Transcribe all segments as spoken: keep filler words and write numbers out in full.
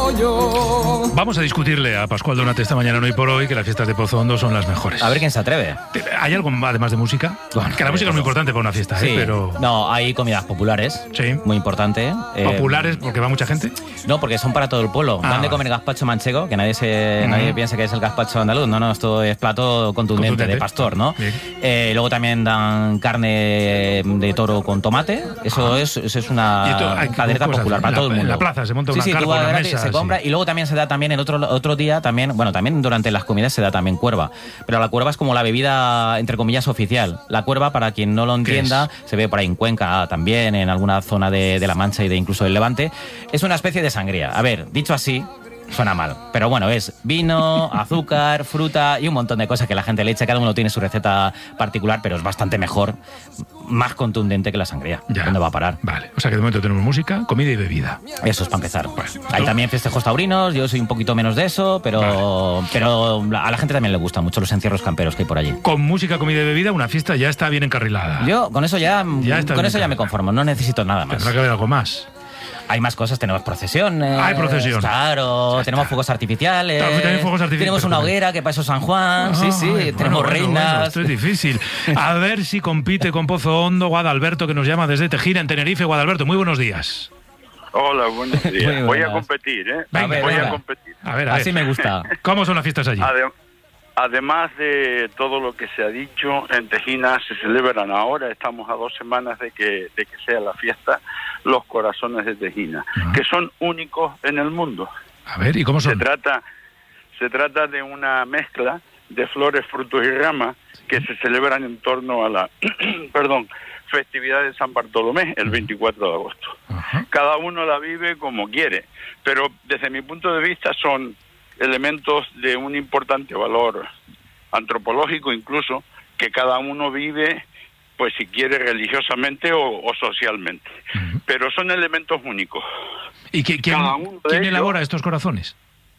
como yo. Vamos a discutirle a Pascual Donate esta mañana, hoy por hoy, que las fiestas de Pozo Hondo son las mejores. A ver quién se atreve. ¿Hay algo además de música? Bueno, que la música es muy importante para una fiesta, sí. ¿eh? Pero... No, hay comidas populares. Sí. Muy importante. ¿Populares eh, porque va mucha gente? No, porque son para todo el pueblo. Ah, Dan de vale. comer gazpacho manchego, que nadie se Mm. nadie piensa que es el gazpacho andaluz. No, no, esto es plato contundente, Contundente. de pastor, ¿no? Bien. Eh, luego también dan carne de toro con tomate. Eso Ah. es, eso es una Y esto, hay caldereta cosas, popular para en la- todo el mundo. en la plaza se monta sí, una sí, carpa, tú vas una gratis, mesa, se compra. sí. Y luego también se da también en otro, otro día, también, bueno, también durante las comidas se da también cuerva. Pero la cuerva es como la bebida, entre comillas, oficial. La cuerva, para quien no lo entienda, se ve por ahí en Cuenca también, en alguna zona de, de La Mancha y de incluso del Levante. Es una especie de sangría. A ver, dicho así, suena mal. Pero bueno, es vino, azúcar, fruta y un montón de cosas que la gente le echa. Cada uno tiene su receta particular, pero es bastante mejor, más contundente que la sangría. Ya. ¿Dónde va a parar? Vale, o sea que de momento tenemos música, comida y bebida. Eso es para empezar. Bueno, Hay tú- también festejos taurinos, yo soy un poquito menos de eso, pero, pero a la gente también le gustan mucho los encierros camperos que hay por allí. Con música, comida y bebida, una fiesta ya está bien encarrilada. Yo con eso ya, Ya está con bien eso ya me claro. conformo, no necesito nada más. Tendrá que haber algo más. Hay más cosas, tenemos procesiones. Hay procesión. Claro, Ya tenemos está. fuegos artificiales. Claro, también fuegos artificiales, Tenemos una pero- hoguera, que para eso San Juan. sí, sí, Ay, tenemos bueno, bueno, reinas. bueno, esto es difícil. A ver si compite con Pozo Hondo Guadalberto, que nos llama desde Tejina, en Tenerife. Guadalberto, muy buenos días. Hola, buenos días. Muy Voy a buenas. competir, ¿eh? Venga, ver, Voy venga. a competir. A ver, a ver. Así me gusta. ¿Cómo son las fiestas allí? Ade- Además de todo lo que se ha dicho, en Tejina se celebran ahora, estamos a dos semanas de que, de que sea la fiesta, los corazones de Tejina, Ah. que son únicos en el mundo. A ver, ¿y cómo Se son? trata, se trata de una mezcla de flores, frutos y ramas que se celebran en torno a la, perdón, festividad de San Bartolomé, el veinticuatro de agosto. Ajá. Cada uno la vive como quiere, pero desde mi punto de vista son elementos de un importante valor antropológico incluso, que cada uno vive, pues si quiere, religiosamente o, o socialmente. Ujú. Pero son elementos únicos. ¿Y qui- quién, Cada uno de quién ellos- elabora estos corazones?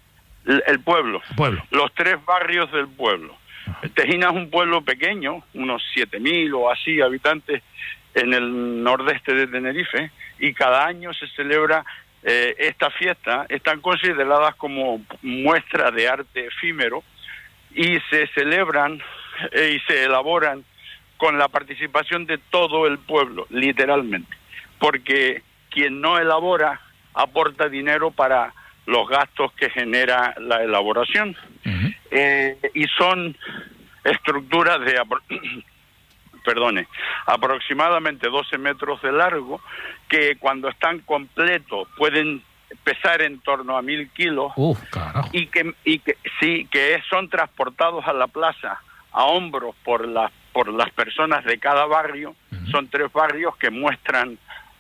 El, el pueblo, El pueblo. los tres barrios del pueblo. Tejina es un pueblo pequeño, unos siete mil o así habitantes en el nordeste de Tenerife, y cada año se celebra eh, esta fiesta. Están consideradas como muestra de arte efímero y se celebran eh, y se elaboran con la participación de todo el pueblo, literalmente, porque quien no elabora aporta dinero para los gastos que genera la elaboración. Ujú. Eh, y son estructuras de apro- perdone, aproximadamente doce metros de largo, que cuando están completos pueden pesar en torno a mil kilos, Uf, Carajo. y que y que sí que es- son transportados a la plaza a hombros por las por las personas de cada barrio. Ujú. Son tres barrios que muestran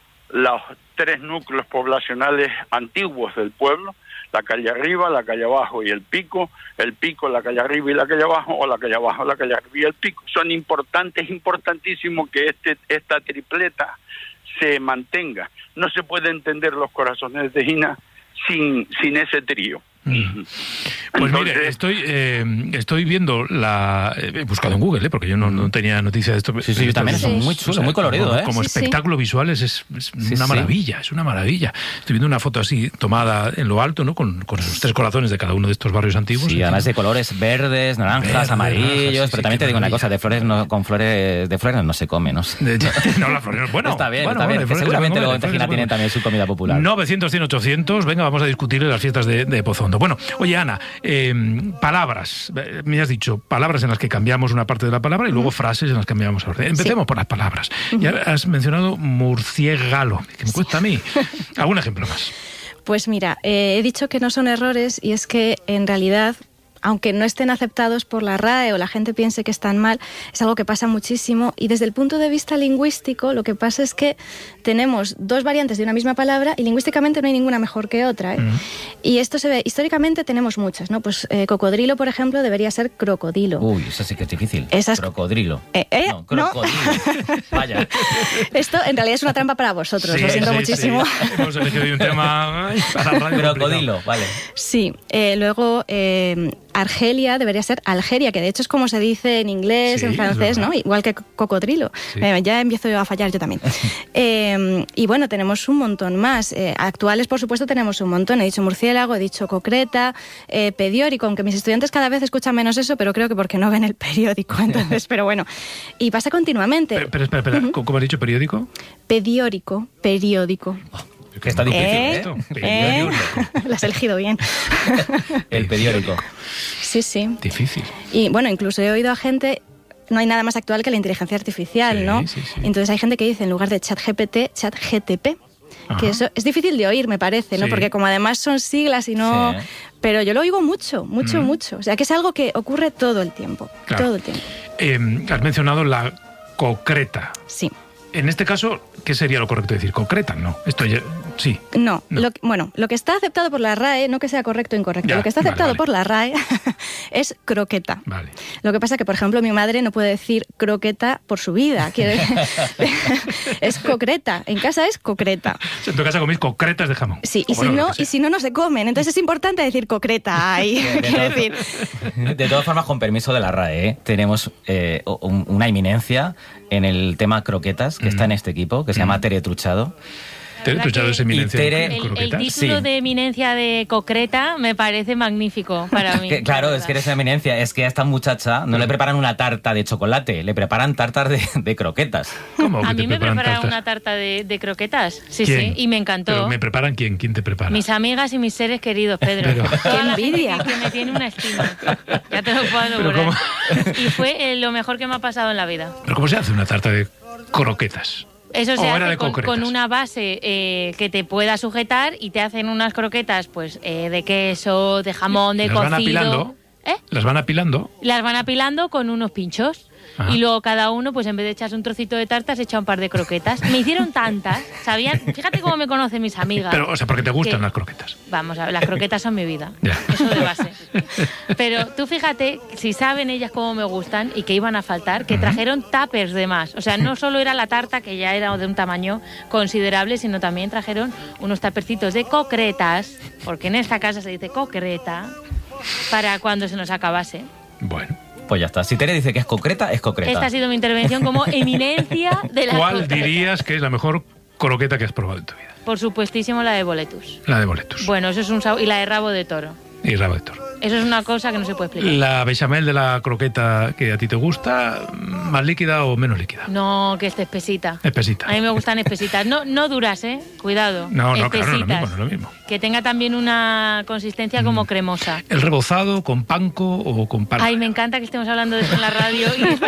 los tres núcleos poblacionales antiguos del pueblo: la calle arriba, la calle abajo y el pico, el pico, la calle arriba y la calle abajo, o la calle abajo, la calle arriba y el pico. Son importantes, importantísimo que este esta tripleta se mantenga. No se puede entender los corazones de Tejina sin sin ese trío. Mm. Pues mire, Entonces- estoy eh, estoy viendo la... He buscado en Google, ¿eh? Porque yo no, no tenía noticia de esto. Sí, sí, yo también, Esto es es- muy chulo, muy colorido, como, ¿eh? Como Sí, sí. espectáculo visual es, es- es Sí, una sí. maravilla, es una maravilla. Estoy viendo una foto así tomada en lo alto, ¿no? Con, con esos tres corazones de cada uno de estos barrios antiguos. Sí, además de colores verdes, naranjas, Verde, amarillos, naranjas, sí, pero sí, también qué te digo una maravilla. cosa, de flores no, con flores de flores no se come, no sé. De- no, la flor, bueno, está bien, bueno, está bueno, bien, de que flores seguramente se luego puede en comer, de Tejina flores se tienen puede también su comida popular. novecientos, cien, ochocientos, venga, vamos a discutir las fiestas de, de Pozo Hondo. Bueno, oye, Ana, eh, palabras, eh, me has dicho, palabras en las que cambiamos una parte de la palabra y luego frases en las que cambiamos orden. Empecemos por las palabras. Ya has mencionado murciégalo, que me cuesta a mí. ¿Algún ejemplo más? Pues mira, eh, he dicho que no son errores y es que en realidad, aunque no estén aceptados por la R A E o la gente piense que están mal, es algo que pasa muchísimo, y desde el punto de vista lingüístico lo que pasa es que tenemos dos variantes de una misma palabra y lingüísticamente no hay ninguna mejor que otra, ¿eh? Mm. Y esto se ve, históricamente tenemos muchas, ¿no? Pues eh, cocodrilo, por ejemplo, debería ser crocodilo. Uy, eso sí que es difícil. Esas- Crocodrilo. Eh, eh, no, no. crocodilo. Vaya. Esto en realidad es una trampa para vosotros, Sí, lo siento sí, muchísimo. sí. Hemos elegido hoy un tema ay, para radio Crocodilo, complicado. vale. Sí, eh, luego eh, Argelia debería ser Algeria, que de hecho es como se dice en inglés, sí, en francés, ¿no? Igual que cocodrilo. Sí. Eh, ya empiezo yo a fallar yo también. eh, y bueno, tenemos un montón más. Eh, actuales, por supuesto, tenemos un montón. He dicho murciélago, he dicho concreta, eh, pediórico, aunque mis estudiantes cada vez escuchan menos eso, pero creo que porque no ven el periódico, entonces, pero bueno. Y pasa continuamente. Pero, pero espera, espera, uh-huh. ¿Cómo has dicho periódico? Pediórico, periódico. Oh. Que está difícil, ¿Eh? esto. ¿Eh? Lo has elegido bien. El periódico. Sí, sí. Difícil. Y bueno, incluso he oído a gente, no hay nada más actual que la inteligencia artificial, sí, ¿no? Sí, sí. Entonces hay gente que dice en lugar de ChatGPT, ChatGTP. Que eso es difícil de oír, me parece, ¿no? Sí. Porque como además son siglas y no... Sí. Pero yo lo oigo mucho, mucho, mm. mucho. O sea, que es algo que ocurre todo el tiempo. Claro. Todo el tiempo. Eh, has mencionado la concreta. Sí. En este caso, ¿qué sería lo correcto decir? ¿Concreta? No. Esto ya... Sí. No. no. Lo que, bueno, lo que está aceptado por la RAE, no que sea correcto o incorrecto, ya, lo que está aceptado vale, vale. por la RAE es croqueta. Vale. Lo que pasa es que, por ejemplo, mi madre no puede decir croqueta por su vida. Quiere... es concreta. En casa es concreta. En tu casa coméis concretas de jamón. Sí, y, bueno, si no, y si no, no se comen. Entonces es importante decir concreta. Ahí. De, de, todas, decir... de todas formas, con permiso de la RAE, ¿eh? tenemos eh, un, una eminencia en el tema croquetas que mm. está en este equipo, que se mm. llama Tere Truchado. Tere Truchado es eminencia. Tere, el, el título sí. de eminencia de concreta me parece magnífico para mí. Que, claro, es que eres eminencia. Es que a esta muchacha no le preparan una tarta de chocolate, le preparan tartas de, de croquetas. ¿Cómo? A mí me preparan prepararon tartas? una tarta de, de croquetas. Sí, ¿Quién? sí, y me encantó. ¿Pero me preparan quién? ¿Quién te prepara? Mis amigas y mis seres queridos, Pedro. Pero... ¡Qué envidia! Que, que me tiene una estima. Ya te lo puedo asegurar. Y fue eh, lo mejor que me ha pasado en la vida. ¿Pero cómo se hace una tarta de croquetas? Eso se hace con, con una base eh, que te pueda sujetar y te hacen unas croquetas pues eh, de queso, de jamón, de ¿Las cocido. Van apilando? ¿Eh? ¿Las van apilando? Las van apilando con unos pinchos. Ajá. Y luego cada uno, pues en vez de echarse un trocito de tarta, se echa un par de croquetas. Me hicieron tantas, sabían, fíjate cómo me conocen mis amigas. Pero, o sea, porque te gustan que, las croquetas. Vamos a ver, las croquetas son mi vida. Ya. Eso de base. Pero tú fíjate, si saben ellas cómo me gustan y que iban a faltar, que trajeron tuppers de más. O sea, no solo era la tarta, que ya era de un tamaño considerable, sino también trajeron unos tapercitos de concretas, porque en esta casa se dice concreta, para cuando se nos acabase. Bueno. Pues ya está. Si Tere dice que es concreta, es concreta. Esta ha sido mi intervención como eminencia de la ¿Cuál concreta. dirías que es la mejor croqueta que has probado en tu vida? Por supuestísimo la de boletus. La de boletus. Bueno, eso es un sabor. Y la de rabo de toro. Y rabo de toro. Eso es una cosa que no se puede explicar. ¿La bechamel de la croqueta que a ti te gusta, más líquida o menos líquida? No, que esté espesita. Espesita. A mí me gustan espesitas. No, no duras, ¿eh? Cuidado. No, no, espesitas. claro, no es lo mismo, no es lo mismo. Que tenga también una consistencia como cremosa. ¿El rebozado con panko o con pan? Ay, me encanta que estemos hablando de eso en la radio.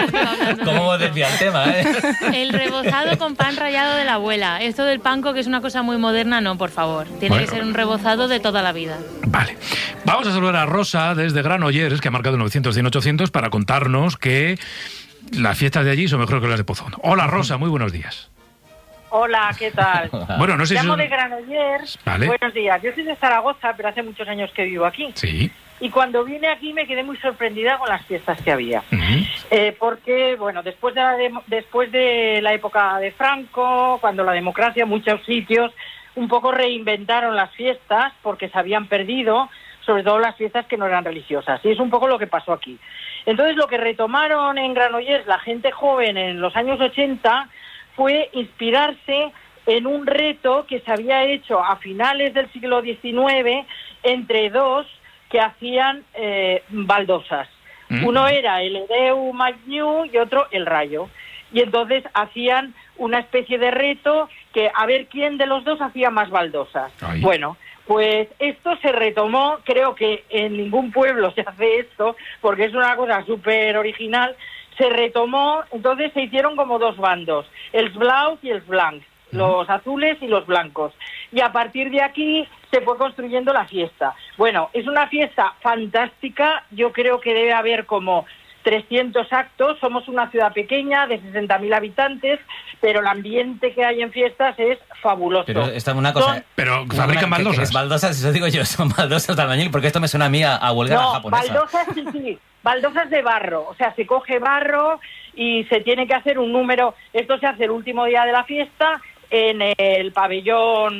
Y ¿Cómo desvía el tema, eh? El rebozado con pan rallado de la abuela. Esto del panko, que es una cosa muy moderna, no, por favor. Tiene bueno. que ser un rebozado de toda la vida. Vale. Vamos a saludar a Rosa desde Granollers, que ha marcado novecientos, cien, ochocientos, para contarnos que las fiestas de allí son mejor que las de Pozondo. Hola, Rosa, muy buenos días. Hola, ¿qué tal? Bueno, no sé Llamo si... de Granollers. Vale. Buenos días. Yo soy de Zaragoza, pero hace muchos años que vivo aquí. Sí. Y cuando vine aquí me quedé muy sorprendida con las fiestas que había. Uh-huh. eh, porque, bueno, después de, la de, después de la época de Franco, cuando la democracia, muchos sitios un poco reinventaron las fiestas porque se habían perdido, sobre todo las fiestas que no eran religiosas. Y es un poco lo que pasó aquí. Entonces, lo que retomaron en Granollers la gente joven en los años ochenta fue inspirarse en un reto que se había hecho a finales del siglo diecinueve entre dos que hacían eh, baldosas. Mm. Uno era el Hereu Magnu y otro el Rayo. Y entonces hacían una especie de reto que a ver quién de los dos hacía más baldosas. Ay. Bueno, pues esto se retomó, creo que en ningún pueblo se hace esto, porque es una cosa súper original. Se retomó, entonces se hicieron como dos bandos, el Blaus y el Blanc, los azules y los blancos. Y a partir de aquí se fue construyendo la fiesta. Bueno, es una fiesta fantástica, yo creo que debe haber como trescientos actos, somos una ciudad pequeña de sesenta mil habitantes, pero el ambiente que hay en fiestas es fabuloso. Pero esta es una cosa... Son, pero fabrican una, baldosas. Es baldosas, eso digo yo, son baldosas de albañil, porque esto me suena a mí a, a huelga no, japonesa. Baldosas, sí, sí, baldosas de barro, o sea, se coge barro y se tiene que hacer un número, esto se hace el último día de la fiesta en el pabellón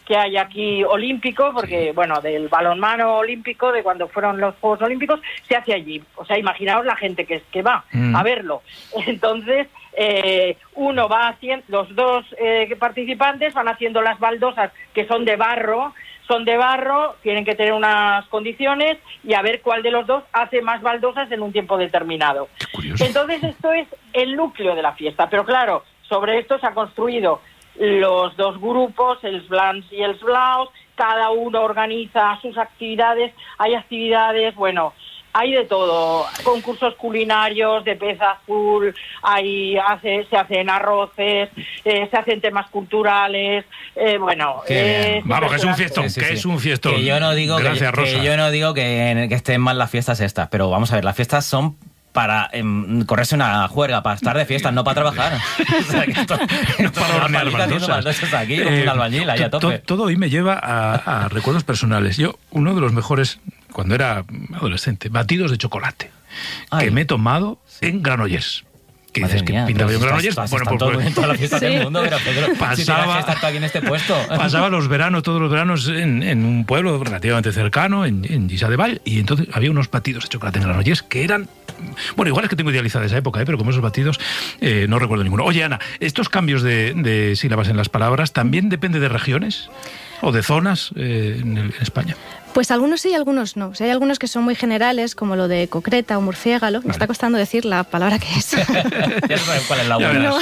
que hay aquí olímpico, porque, bueno, del balonmano olímpico, de cuando fueron los Juegos Olímpicos, se hace allí. O sea, imaginaos la gente que, que va mm. a verlo. Entonces, eh, uno va haciendo, los dos eh, participantes van haciendo las baldosas, que son de barro, son de barro, tienen que tener unas condiciones y a ver cuál de los dos hace más baldosas en un tiempo determinado. Entonces, esto es el núcleo de la fiesta. Pero claro, sobre esto se ha construido los dos grupos, el Blancs y el Blaus, cada uno organiza sus actividades, hay actividades, bueno, hay de todo, concursos culinarios de pez azul, hay, hace, se hacen arroces, eh, se hacen temas culturales, eh, bueno... Eh, Vamos, que es un fiestón, sí, sí, que sí. es un fiestón. Que yo no digo, Gracias, que, que, yo no digo que, que estén mal las fiestas estas, pero vamos a ver, las fiestas son para eh, correrse una juerga, para estar de fiesta, no para trabajar. O sea, que esto, no para hornear baldosas. Aquí, eh, un albañil, ahí a tope. Todo hoy me lleva a, a recuerdos personales. Yo, uno de los mejores, cuando era adolescente, batidos de chocolate, Ay. que me he tomado sí. en Granollers. Que dices que pintaba yo Granollers. Bueno, pues, pues toda la fiesta sí. del mundo, pero Pedro, pasaba, si tenías que estar aquí en este puesto. Pasaba los veranos, todos los veranos, en, en un pueblo relativamente cercano, en, en Lliçà de Vall, y entonces había unos batidos de chocolate en Granollers que eran... Bueno, igual es que tengo idealizada esa época, ¿eh? Pero como esos batidos eh, no recuerdo ninguno. Oye, Ana, estos cambios de, de sílabas en las palabras también depende de regiones o de zonas eh, en, el, en España. Pues algunos sí y algunos no. O sea, hay algunos que son muy generales, como lo de concreta o murciégalo. Vale. Me está costando decir la palabra que es. Ya sabes cuál es la buena. No.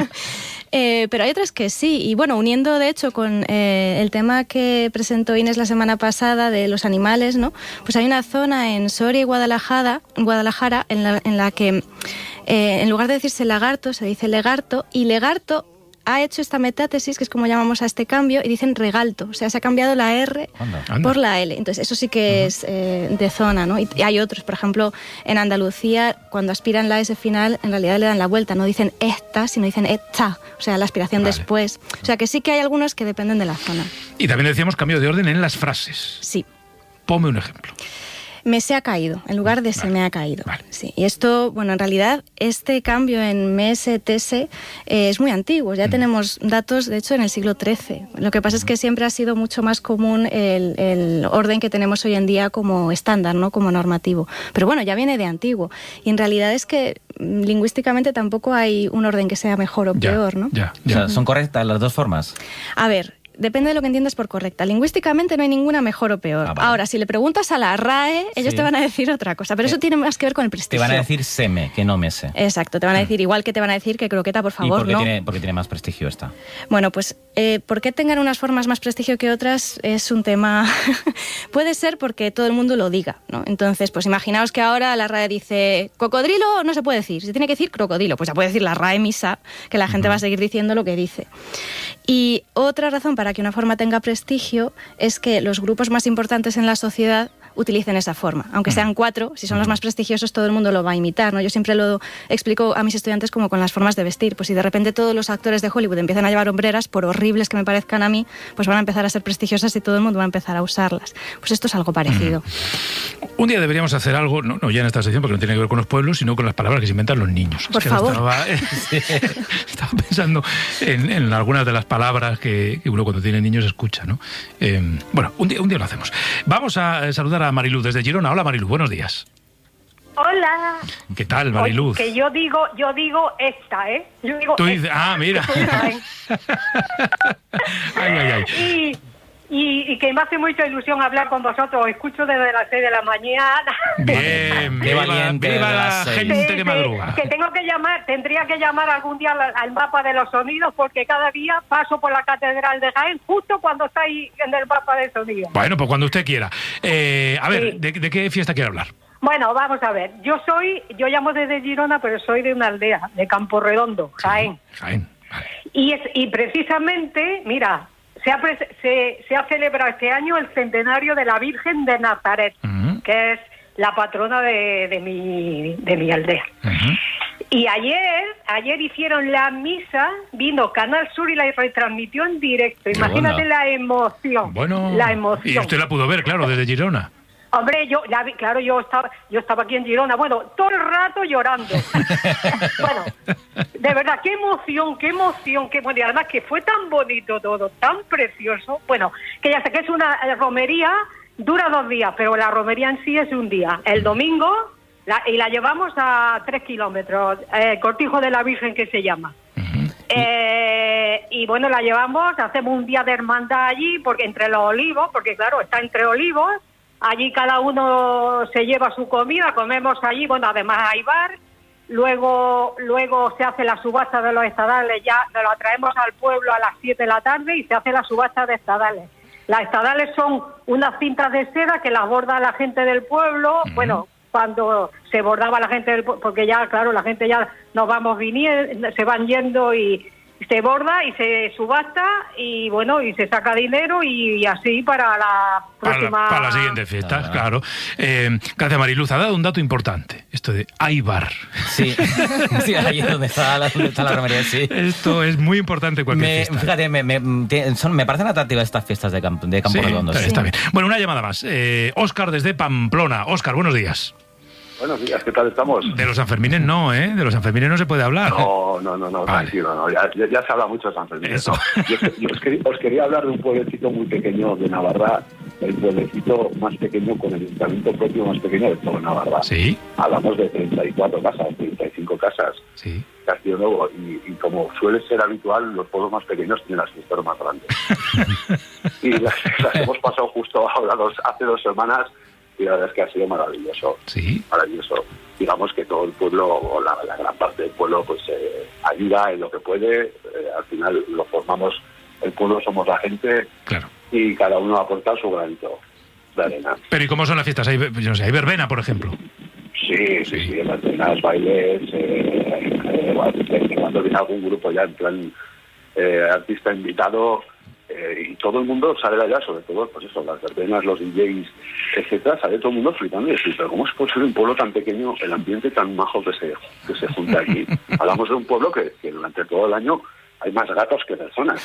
Eh, pero hay otras que sí, y bueno, uniendo de hecho con eh, el tema que presentó Inés la semana pasada de los animales, ¿no? Pues hay una zona en Soria y Guadalajara, Guadalajara en, la, en la que eh, en lugar de decirse lagarto se dice legarto, y legarto ha hecho esta metátesis, que es como llamamos a este cambio, y dicen regalto, o sea, se ha cambiado la R anda, anda. por la L. Entonces, eso sí que uh-huh. es eh, de zona, ¿no? Y hay otros, por ejemplo, en Andalucía, cuando aspiran la S final, en realidad le dan la vuelta, no dicen esta, sino dicen esta, o sea, la aspiración vale. después. O sea, que sí que hay algunos que dependen de la zona. Y también decíamos cambio de orden en las frases. Sí. Ponme un ejemplo. Me se ha caído, en lugar de vale, se me ha caído. Vale. Sí. Y esto, bueno, en realidad, este cambio en me se, te se eh, es muy antiguo. Ya mm. tenemos datos, de hecho, en el siglo trece. Lo que pasa mm. es que siempre ha sido mucho más común el, el orden que tenemos hoy en día como estándar, ¿no? Como normativo. Pero bueno, ya viene de antiguo. Y en realidad es que lingüísticamente tampoco hay un orden que sea mejor o ya, peor, ¿no? Ya, ya. O sea, ¿son correctas las dos formas? A ver... Depende de lo que entiendas por correcta. Lingüísticamente no hay ninguna mejor o peor. Ah, vale. Ahora, si le preguntas a la R A E, ellos sí. te van a decir otra cosa. Pero eh, eso tiene más que ver con el prestigio. Te van a decir seme, que no mese. Exacto, te van a decir, igual que te van a decir que croqueta, por favor, ¿Y por qué no. Tiene, porque tiene más prestigio esta? Bueno, pues, eh, ¿por qué tengan unas formas más prestigio que otras? Es un tema... Puede ser porque todo el mundo lo diga, ¿no? Entonces, pues imaginaos que ahora la R A E dice cocodrilo, no se puede decir. Se tiene que decir crocodilo. Pues ya puede decir la R A E misa, que la gente uh-huh. va a seguir diciendo lo que dice. Y otra razón para que una forma tenga prestigio es que los grupos más importantes en la sociedad utilicen esa forma. Aunque sean cuatro, si son los más prestigiosos, todo el mundo lo va a imitar, ¿no? Yo siempre lo explico a mis estudiantes como con las formas de vestir. Pues si de repente todos los actores de Hollywood empiezan a llevar hombreras, por horribles que me parezcan a mí, pues van a empezar a ser prestigiosas y todo el mundo va a empezar a usarlas. Pues esto es algo parecido. Un día deberíamos hacer algo, no, no ya en esta sección, porque no tiene que ver con los pueblos, sino con las palabras que se inventan los niños. Por es que favor. Estaba, eh, estaba pensando en, en algunas de las palabras que, que uno cuando tiene niños escucha, ¿no? Eh, bueno, un día, un día lo hacemos. Vamos a saludar a Mariluz desde Girona. Hola, Mariluz, buenos días. Hola. ¿Qué tal, Mariluz? Oye, que yo digo, yo digo esta, ¿eh? Yo digo Tú dices, ah, mira. ay, ay, ay. Y, y, y que me hace mucha ilusión hablar con vosotros. Escucho desde las seis de la mañana. Bien, viva, valiente, viva la gente sí, que madruga. Sí, que tengo que llamar, tendría que llamar algún día al, al mapa de los sonidos, porque cada día paso por la Catedral de Jaén justo cuando está ahí en el mapa de sonidos. Bueno, pues cuando usted quiera. Eh, a ver, sí. ¿de, ¿de qué fiesta quiere hablar? Bueno, vamos a ver. Yo soy, yo llamo desde Girona, pero soy de una aldea, de Campo Redondo, Jaén. Sí, Jaén, vale. Y, es, y precisamente, mira, se ha, se, se ha celebrado este año el centenario de la Virgen de Nazaret, uh-huh. que es la patrona de, de, mi, de mi aldea. Uh-huh. Y ayer, ayer hicieron la misa, vino Canal Sur y la retransmitió en directo. Imagínate la emoción. Bueno, la emoción. Y usted la pudo ver, claro, desde Girona. Hombre, yo, ya vi, claro, yo estaba, yo estaba aquí en Girona, bueno, todo el rato llorando. Bueno, de verdad, qué emoción, qué emoción, qué bueno, y además que fue tan bonito todo, tan precioso. Bueno, que ya sé que es una eh, romería, dura dos días, pero la romería en sí es un día. El domingo, la, y la llevamos a tres kilómetros, eh, Cortijo de la Virgen que se llama. Uh-huh. Eh, y bueno, la llevamos, hacemos un día de hermandad allí, porque entre los olivos, porque claro, está entre olivos. Allí cada uno se lleva su comida, comemos allí, bueno, además hay bar, luego luego se hace la subasta de los estadales, ya nos la traemos al pueblo a las siete de la tarde y se hace la subasta de estadales. Las estadales son unas cintas de seda que las borda la gente del pueblo, uh-huh. Bueno, cuando se bordaba la gente del pueblo, porque ya, claro, la gente ya nos vamos viniendo, se van yendo y se borda y se subasta y bueno, y se saca dinero y, y así para la próxima... Para la, para la siguiente fiesta, ah. claro. Eh, gracias, Mariluz. Ha dado un dato importante, esto de hay bar. Sí, sí, ahí es donde está la, donde está la romería, sí. Esto es muy importante en cualquier me, fiesta. Fíjate, me, me, son, me parecen atractivas estas fiestas de, camp, de Campo sí, Redondo. Sí, sí, está bien. Bueno, una llamada más. Eh, Óscar desde Pamplona. Óscar, buenos días. Buenos días, ¿qué tal estamos? De los Sanfermines no, ¿eh? De los Sanfermines no se puede hablar. No, no, no, no, vale. Tranquilo, no. Ya, ya, ya se habla mucho de Sanfermines. Eso. No. Yo, yo os, quería, os quería hablar de un pueblecito muy pequeño de Navarra, el pueblecito más pequeño con el ayuntamiento propio más pequeño de todo Navarra. Sí. Hablamos de treinta y cuatro casas, treinta y cinco casas. Sí. Castillo Nuevo. Y, y como suele ser habitual, los pueblos más pequeños tienen las fiestas más grandes. Y las, las hemos pasado justo ahora, dos, hace dos semanas, y la verdad es que ha sido maravilloso. Sí. Maravilloso. Digamos que todo el pueblo, o la, la gran parte del pueblo, pues eh, ayuda en lo que puede. Eh, al final lo formamos, el pueblo somos la gente. Claro. Y cada uno aporta su granito de arena. Pero ¿y cómo son las fiestas? Hay, yo no sé, hay verbena, por ejemplo. Sí, sí, sí, verbenas, bailes, eh, eh, cuando viene algún grupo ya en plan eh, artista invitado, eh, y todo el mundo sale de allá, sobre todo, pues eso, las verbenas, los D Js, etcétera, sale todo el mundo flipando y decir, pero ¿cómo es posible un pueblo tan pequeño, el ambiente tan majo que se, que se junta aquí? Hablamos de un pueblo que, que durante todo el año hay más gatos que personas.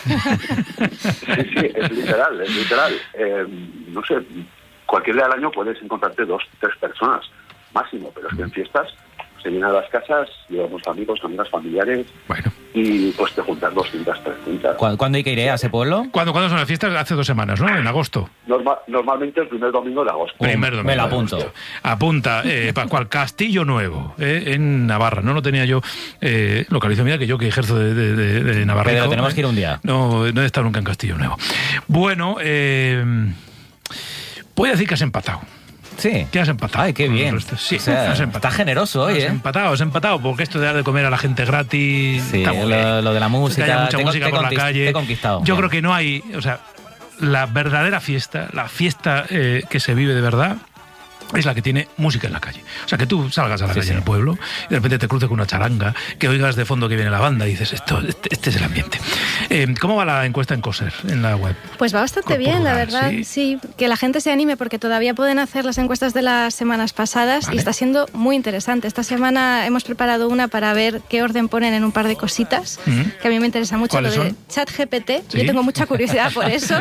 Sí, sí, es literal, es literal. Eh, no sé, cualquier día del año puedes encontrarte dos, tres personas máximo, pero es que en fiestas se llenan las casas, llevamos amigos, amigas, familiares, bueno, y pues te juntas doscientas, trescientas. ¿Cuándo hay que ir a ese pueblo? ¿Cuándo, ¿Cuándo son las fiestas? Hace dos semanas, ¿no? En agosto. Norma, normalmente el primer domingo de agosto. Primer domingo. Me lo apunto. Apunta, eh, Pascual, Castillo Nuevo, eh, en Navarra. No lo tenía yo eh, localizado. Mira que yo que ejerzo de, de, de, de Navarra. Pero tenemos eh, que ir un día. No, no he estado nunca en Castillo Nuevo. Bueno, eh, voy a decir que has empatado. Sí. Que has empatado. Ay, qué bien. Sí, o sea, has empatado. Está generoso hoy, ¿eh? Has empatado, has empatado, porque esto de dar de comer a la gente gratis... Sí, lo, lo de la música... Que haya mucha te, música te por la calle. Te he conquistado. Yo bien. Creo que no hay... O sea, la verdadera fiesta, la fiesta eh, que se vive de verdad, es la que tiene música en la calle. O sea, que tú salgas a la sí, calle sí. en el pueblo y de repente te cruces con una charanga, que oigas de fondo que viene la banda y dices, esto, este, este es el ambiente. Eh, ¿Cómo va la encuesta en Coser, en la web? Pues va bastante bien, rural, la verdad. ¿Sí? sí, que la gente se anime porque todavía pueden hacer las encuestas de las semanas pasadas vale. Y está siendo muy interesante. Esta semana hemos preparado una para ver qué orden ponen en un par de cositas, mm-hmm. que a mí me interesa mucho, lo de ChatGPT. ¿Sí? Yo tengo mucha curiosidad por eso.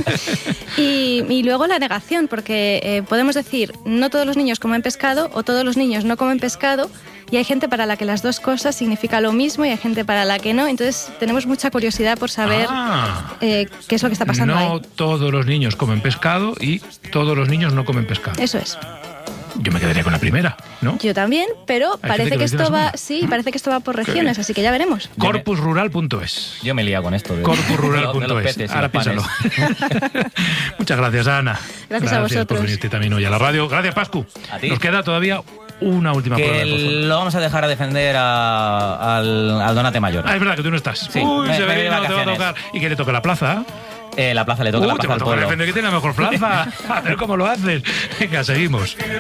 y, y luego la negación, porque eh, podemos decir... no todos los niños comen pescado o todos los niños no comen pescado y hay gente para la que las dos cosas significan lo mismo y hay gente para la que no. Entonces tenemos mucha curiosidad por saber ah, eh, qué es lo que está pasando no ahí. No todos los niños comen pescado y todos los niños no comen pescado. Eso es. Yo me quedaría con la primera, ¿no? Yo también, pero hay parece que, que esto va, sí, parece que esto va por regiones, así que ya veremos. corpus rural punto es. Yo me he liado con esto. De, corpus rural punto es. Ahora piénsalo. Muchas gracias, Ana. Gracias, gracias a vosotros. por venirte también hoy a la radio. Gracias, Pascu. A ti. Nos queda todavía una última que prueba. Que lo vamos a dejar a defender a, al, al Donate Mayor. Ah, es verdad que tú no estás. Sí, Uy, me, se me ve que no te va a tocar. ¿Y que le toque la plaza? Eh, la plaza le toca uh, la plaza te va al a tocar pueblo. defender que tiene la mejor plaza. A ver cómo lo haces. Venga, seguimos.